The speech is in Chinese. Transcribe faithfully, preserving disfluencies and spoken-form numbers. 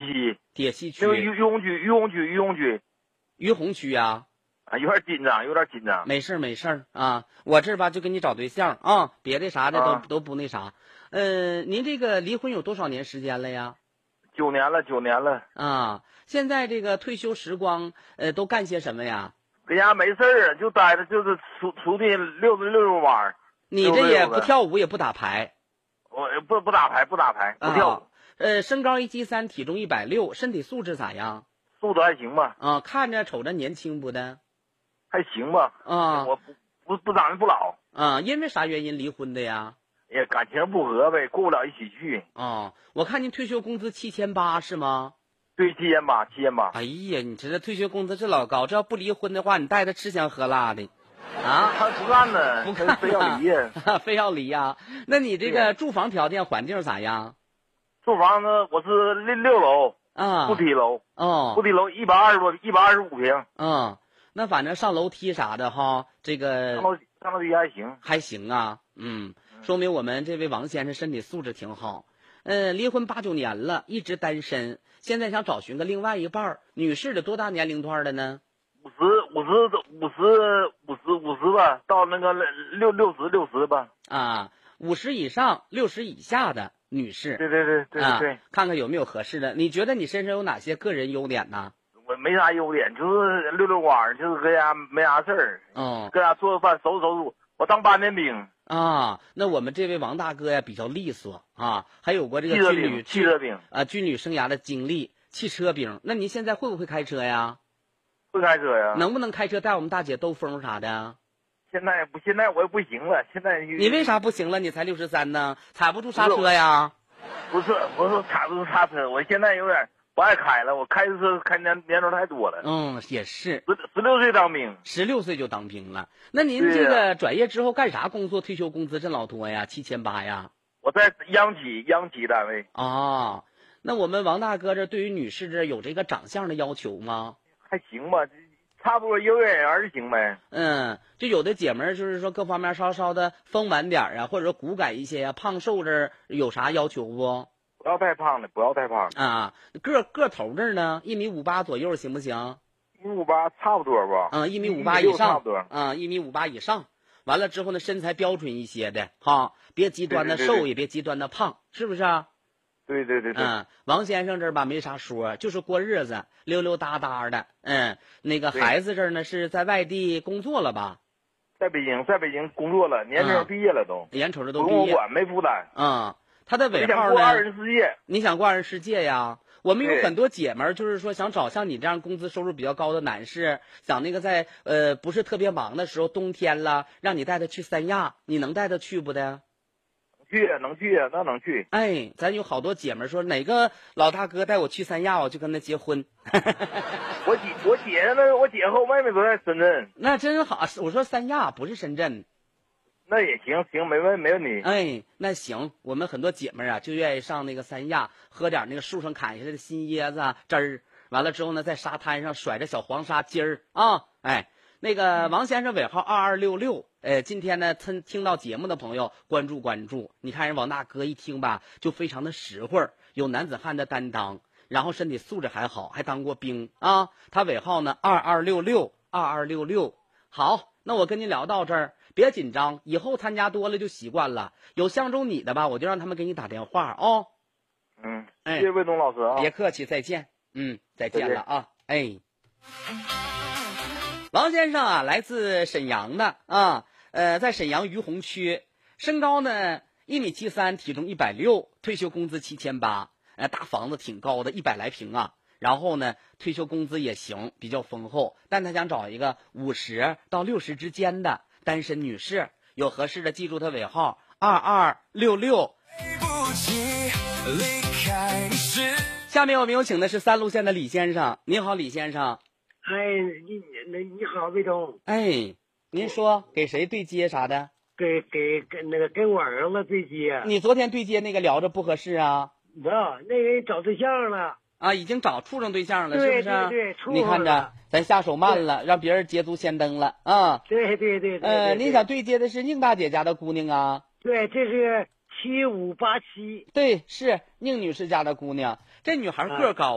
西， 铁西区， 那个于于洪区，于洪区，于洪区， 于洪区呀。 啊，有点紧张，有点紧张。 没事没事啊，我这吧就给你找对象啊，别的啥的都、 啊、 都不那啥。嗯、呃，您这个离婚有多少年时间了呀？ 九年了，九年了。 啊，现在这个退休时光，呃，都干些什么呀？ 搁家没事儿，就待着，就是出出去溜达溜达弯。 你这也不跳舞，也不打牌？ 我不不打牌，不打牌，不跳舞。 啊、呃，身高一七三，体重一百六，身体素质咋样？ 素质还行吧。 啊，看着瞅着年轻不的？ 还行吧。 啊， 我不不不长得不老。 啊，因为啥原因离婚的呀？ 也感情不和呗，过不了一起去。 啊，我看您退休工资七千八是吗？ 对，七千八，七千八。 哎呀，你这退休工资这老高，这要不离婚的话，你带他吃香喝辣的，啊？ 他不干呢， 不干， 非要离呀， 非要离呀？那你这个住房条件环境咋样？ 住房呢，我是六六楼啊， 不梯楼。 哦， 不梯楼一百二十多，一百二十五平。 嗯，那反正上楼梯啥的哈，这个上楼上楼梯还行， 还行啊。嗯，说明我们这位王先生身体素质挺好。嗯，离婚八九年了，一直单身，现在想找寻个另外一半儿。女士的多大年龄段的呢？ 五十五十五十五十五十吧，到那个六六十六十吧。 啊，五十以上六十以下的女士。 对对对对对、 啊，看看有没有合适的。你觉得你身上有哪些个人优点呢？ 我没啥优点，就是溜溜弯，就是搁家没啥事儿。 嗯， 搁家做做饭，收拾收拾。我当八年兵。 啊，那我们这位王大哥呀比较利索啊，还有过这个军旅汽车兵啊军旅生涯的经历，汽车兵。那您现在会不会开车呀？ 会开车呀？ 能不能开车带我们大姐兜风啥的？ 现在不，现在我也不行了。现在你为啥不行了？你才六十三呢，踩不住刹车呀？ 不是，不是踩不住刹车，我现在有点不爱开了，我开的车开年年头太多了。 嗯，也是。 十十六岁当兵， 十六岁就当兵了。那您这个转业之后干啥工作？退休工资挣老多呀，七千八呀。 我在央企，央企单位。 啊，那我们王大哥这对于女士这有这个长相的要求吗？ 还行吧，差不多有眼缘就行呗。 嗯，就有的姐们儿就是说各方面稍稍的丰满点啊，或者说骨感一些呀、啊，胖瘦这有啥要求不？ 不要太胖了，不要太胖啊。个个头这呢，一米五八左右行不行？ 一米五八差不多吧。 嗯，一米五八以上， 差不多。 嗯，一米五八以上。完了之后呢，身材标准一些的哈，别极端的瘦， 对对对对也别极端的胖，是不是啊？ 对对对对。 嗯，王先生这儿吧没啥说，就是过日子，溜溜达达的。嗯，那个孩子这儿呢是在外地工作了吧？ 在北京，在北京工作了，年头毕业了都。 眼瞅着都毕业。 不用我管，没负担。 嗯。他的尾号呢？ 想过二人世界。 你想过二人世界呀？我们有很多姐们儿，就是说想找像你这样工资收入比较高的男士，想那个在呃不是特别忙的时候，冬天了，让你带他去三亚，你能带他去不的？ 去呀，能去呀，那能去。 哎，咱有好多姐们儿说哪个老大哥带我去三亚，我就跟他结婚。 我姐我姐那我姐和我妹妹都在深圳。 那真好，我说三亚不是深圳。 那也行行，没问没问题。 哎，那行，我们很多姐妹啊就愿意上那个三亚，喝点那个树上砍下来的新椰子汁儿，完了之后呢，在沙滩上甩着小黄沙筋儿啊。哎，那个王先生尾号二二六六，呃，今天呢，听听到节目的朋友关注关注。你看人王大哥一听吧，就非常的实惠，有男子汉的担当，然后身体素质还好，还当过兵啊。他尾号呢二二六六二二六六。好，那我跟您聊到这儿。别紧张，以后参加多了就习惯了。有相中你的吧，我就让他们给你打电话哦。 嗯， 哎， 谢谢魏东老师啊。 别客气，再见。嗯，再见了啊。哎，王先生啊，来自沈阳的啊，呃，在沈阳于洪区，身高呢一米七三，体重一百六，退休工资七千八，呃，大房子挺高的，一百来平啊。然后呢，退休工资也行，比较丰厚，但他想找一个五十到六十之间的。单身女士有合适的，记住她尾号二二六六。下面我们有请的是三路线的李先生。你好，李先生。 哎，你你你好，魏东。 哎，您说给谁对接啥的？ 给给跟那个跟我儿子对接。 你昨天对接那个聊着不合适啊？ 不，那人找对象了。 啊，已经找处上对象了， 对是不是？ 对对，处你看着，咱下手慢了，让别人捷足先登了啊！ 对对对对。 呃，您想对接的是宁大姐家的姑娘啊？ 对，这是七五八七。 对，是宁女士家的姑娘。这女孩个高。